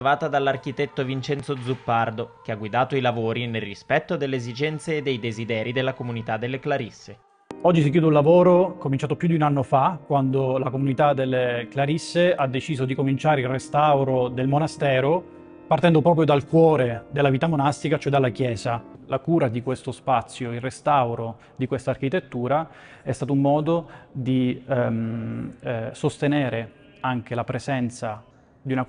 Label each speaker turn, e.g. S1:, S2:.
S1: Trovata dall'architetto Vincenzo Zuppardo, che ha guidato i lavori nel rispetto delle esigenze e dei desideri della comunità delle Clarisse.
S2: Oggi si chiude un lavoro cominciato più di un anno fa, quando la comunità delle Clarisse ha deciso di cominciare il restauro del monastero, partendo proprio dal cuore della vita monastica, cioè dalla chiesa. La cura di questo spazio, il restauro di questa architettura è stato un modo di sostenere anche la presenza di una